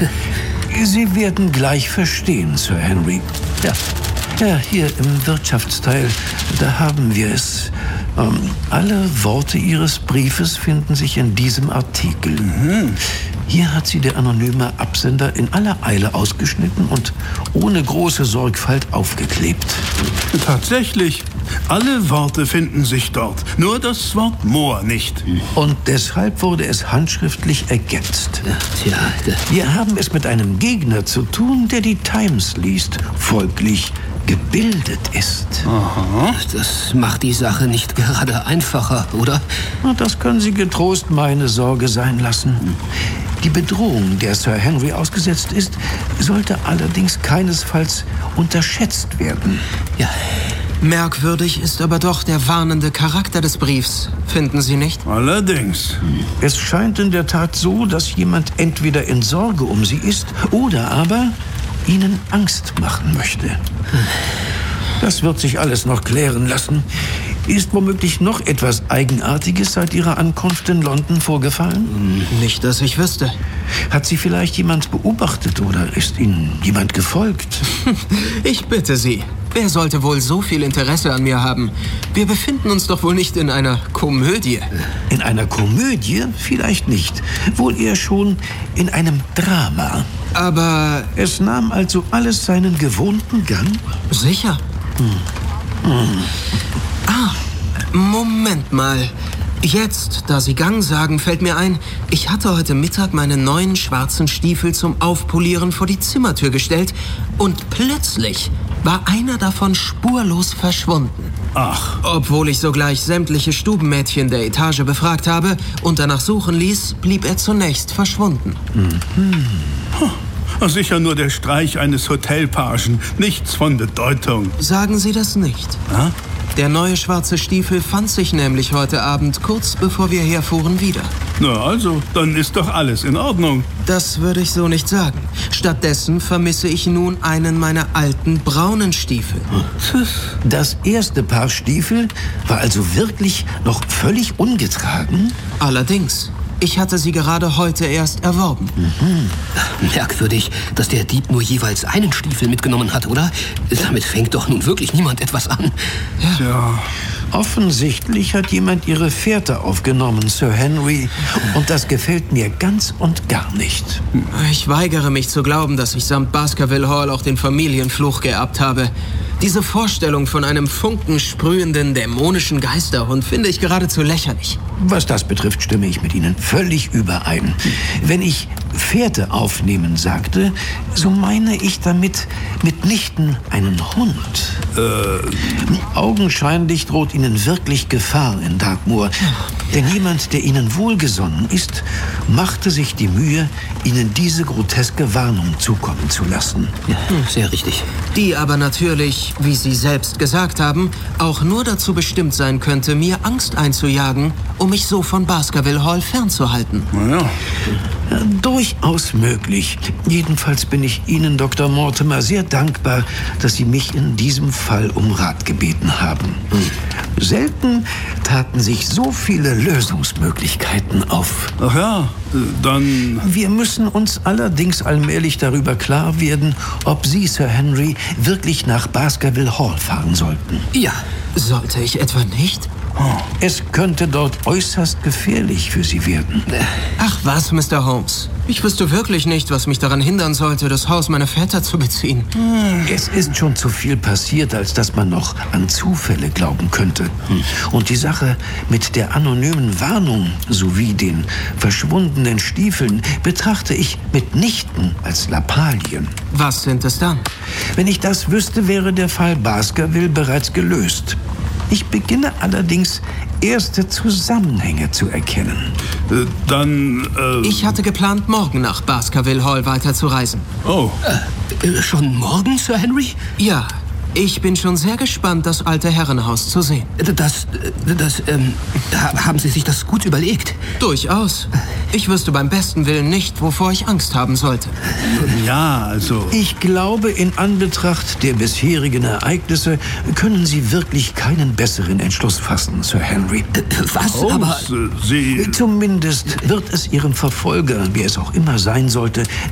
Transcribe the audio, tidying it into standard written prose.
Sie werden gleich verstehen, Sir Henry. Ja, hier im Wirtschaftsteil, da haben wir es. Alle Worte Ihres Briefes finden sich in diesem Artikel. Hier hat sie der anonyme Absender in aller Eile ausgeschnitten und ohne große Sorgfalt aufgeklebt. Tatsächlich, alle Worte finden sich dort, nur das Wort Moor nicht. Und deshalb wurde es handschriftlich ergänzt. Tja, Wir haben es mit einem Gegner zu tun, der die Times liest, folglich gebildet ist. das macht die Sache nicht gerade einfacher, oder? Na, das können Sie getrost meine Sorge sein lassen. Die Bedrohung, der Sir Henry ausgesetzt ist, sollte allerdings keinesfalls unterschätzt werden. Ja, Merkwürdig ist aber doch der warnende Charakter des Briefs, finden Sie nicht? Allerdings. Es scheint in der Tat so, dass jemand entweder in Sorge um sie ist oder aber ihnen Angst machen möchte. Das wird sich alles noch klären lassen. Ist womöglich noch etwas Eigenartiges seit Ihrer Ankunft in London vorgefallen? Nicht, dass ich wüsste. Hat Sie vielleicht jemand beobachtet oder ist Ihnen jemand gefolgt? Ich bitte Sie, wer sollte wohl so viel Interesse an mir haben? Wir befinden uns doch wohl nicht in einer Komödie. In einer Komödie? Vielleicht nicht. Wohl eher schon in einem Drama. Aber Es nahm also alles seinen gewohnten Gang? sicher. Moment mal. Jetzt, da Sie Gang sagen, fällt mir ein, ich hatte heute Mittag meine neuen schwarzen Stiefel zum Aufpolieren vor die Zimmertür gestellt und plötzlich war einer davon spurlos verschwunden. Ach, Obwohl ich sogleich sämtliche Stubenmädchen der Etage befragt habe und danach suchen ließ, blieb er zunächst verschwunden. sicher nur der Streich eines Hotelpagen. Nichts von Bedeutung. Sagen Sie das nicht. Der neue schwarze Stiefel fand sich nämlich heute Abend, kurz bevor wir herfuhren, wieder. Na also, dann ist doch alles in Ordnung. Das würde ich so nicht sagen. Stattdessen vermisse ich nun einen meiner alten braunen Stiefel. Das erste Paar Stiefel war also wirklich noch völlig ungetragen? Allerdings, ich hatte sie gerade heute erst erworben. merkwürdig, dass der Dieb nur jeweils einen Stiefel mitgenommen hat, oder? Damit fängt doch nun wirklich niemand etwas an. Tja, Offensichtlich hat jemand Ihre Fährte aufgenommen, Sir Henry. Und das gefällt mir ganz und gar nicht. Ich weigere mich zu glauben, dass ich samt Baskerville Hall auch den Familienfluch geerbt habe. Diese Vorstellung von einem funkensprühenden, dämonischen Geisterhund finde ich geradezu lächerlich. Was das betrifft, stimme ich mit Ihnen völlig überein. Wenn ich Fährte aufnehmen sagte, so meine ich damit mitnichten einen Hund. Augenscheinlich droht Ihnen wirklich Gefahr in Dartmoor. Denn jemand, der Ihnen wohlgesonnen ist, machte sich die Mühe, Ihnen diese groteske Warnung zukommen zu lassen. Ja, sehr richtig. Die aber natürlich, wie Sie selbst gesagt haben, auch nur dazu bestimmt sein könnte, mir Angst einzujagen, um mich so von Baskerville Hall fernzuhalten. naja. Durchaus möglich. Jedenfalls bin ich Ihnen, Dr. Mortimer, sehr dankbar, dass Sie mich in diesem Fall um Rat gebeten haben. Selten taten sich so viele Lösungsmöglichkeiten auf. Ach ja, dann... Wir müssen uns allerdings allmählich darüber klar werden, ob Sie, Sir Henry, wirklich nach Baskerville Hall fahren sollten. Ja, Sollte ich etwa nicht? Es könnte dort äußerst gefährlich für Sie werden. Ach was, Mr. Holmes. Ich wüsste wirklich nicht, was mich daran hindern sollte, das Haus meiner Väter zu beziehen. Es ist schon zu viel passiert, als dass man noch an Zufälle glauben könnte. Und die Sache mit der anonymen Warnung sowie den verschwundenen Stiefeln betrachte ich mitnichten als Lappalien. Was sind es dann? Wenn ich das wüsste, wäre der Fall Baskerville bereits gelöst. Ich beginne allerdings, erste Zusammenhänge zu erkennen. Dann, Ich hatte geplant, morgen nach Baskerville Hall weiterzureisen. Oh, schon morgen, Sir Henry? Ja, ich bin schon sehr gespannt, das alte Herrenhaus zu sehen. Haben Sie sich das gut überlegt? Durchaus. Ich wüsste beim besten Willen nicht, wovor ich Angst haben sollte. ja, also... Ich glaube, in Anbetracht der bisherigen Ereignisse können Sie wirklich keinen besseren Entschluss fassen, Sir Henry. Was? Aber... Holmes, Sie... Zumindest wird es Ihrem Verfolger, wer es auch immer sein sollte,